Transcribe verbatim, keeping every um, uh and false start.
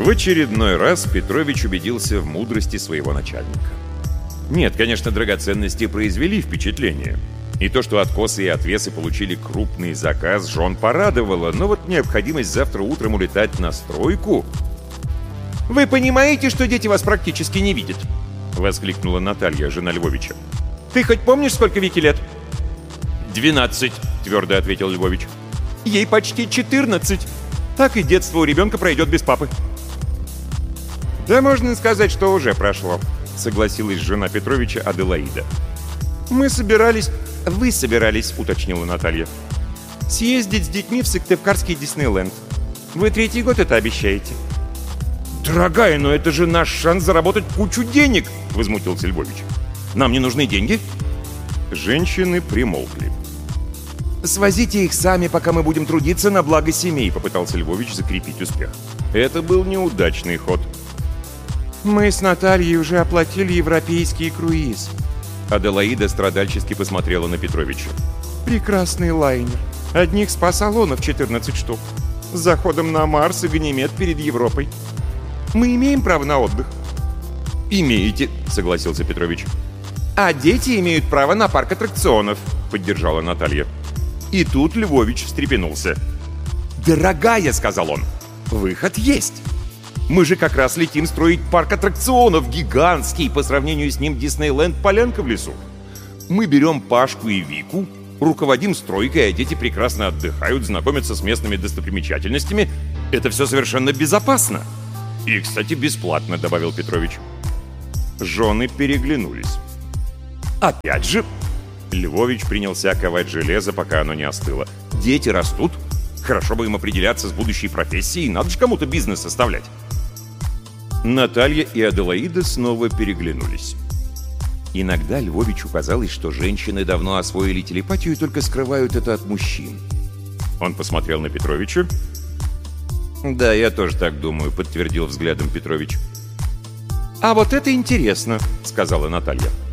В очередной раз Петрович убедился в мудрости своего начальника. Нет, конечно, драгоценности произвели впечатление. И то, что откосы и отвесы получили крупный заказ, жен порадовало, но вот необходимость завтра утром улетать на стройку... «Вы понимаете, что дети вас практически не видят?» — воскликнула Наталья, жена Львовича. «Ты хоть помнишь, сколько Вике лет?» «Двенадцать», — твердо ответил Львович. «Ей почти четырнадцать. Так и детство у ребенка пройдет без папы». «Да можно сказать, что уже прошло», — согласилась жена Петровича Аделаида. «Мы собирались...» «Вы собирались», — уточнила Наталья. «Съездить с детьми в Сыктывкарский Диснейленд. Вы третий год это обещаете». «Дорогая, но это же наш шанс заработать кучу денег!» — возмутился Львович. «Нам не нужны деньги?» Женщины примолкли. «Свозите их сами, пока мы будем трудиться на благо семей», — попытался Львович закрепить успех. Это был неудачный ход. «Мы с Натальей уже оплатили европейский круиз». Аделаида страдальчески посмотрела на Петровича. «Прекрасный лайнер. Одних спа-салонов четырнадцать штук. С заходом на Марс и Ганимед перед Европой. Мы имеем право на отдых?» «Имеете», — согласился Петрович. «А дети имеют право на парк аттракционов», — поддержала Наталья. И тут Львович встрепенулся. «Дорогая», — сказал он, — «выход есть. Мы же как раз летим строить парк аттракционов, гигантский, по сравнению с ним Диснейленд — полянка в лесу. Мы берем Пашку и Вику, руководим стройкой, а дети прекрасно отдыхают, знакомятся с местными достопримечательностями. Это все совершенно безопасно. И, кстати, бесплатно», — добавил Петрович. Жены переглянулись. «Опять же...» Львович принялся ковать железо, пока оно не остыло. «Дети растут. Хорошо бы им определяться с будущей профессией. Надо же кому-то бизнес составлять». Наталья и Аделаида снова переглянулись. Иногда Львовичу казалось, что женщины давно освоили телепатию и только скрывают это от мужчин. Он посмотрел на Петровича. «Да, я тоже так думаю», — подтвердил взглядом Петрович. «А вот это интересно», — сказала Наталья.